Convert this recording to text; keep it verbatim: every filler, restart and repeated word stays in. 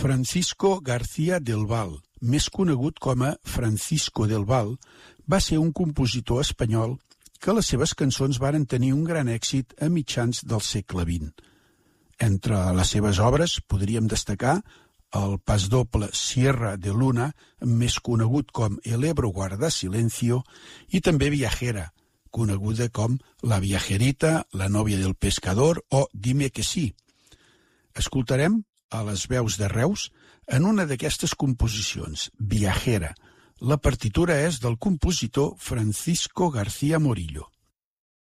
Francisco García del Val, més conegut com a Francisco del Val, va ser un compositor espanyol que les seves cançons varen tenir un gran èxit a mitjans del segle vint. Entre les seves obres podríem destacar el pasdoble Sierra de Luna, més conegut com El Ebro guarda silencio, i també Viajera, coneguda com La Viajerita, La novia del pescador o Dime que sí. Escoltarem a les veus de Reus en una d'aquestes composicions, Viajera. La partitura és del compositor Francisco García Morillo.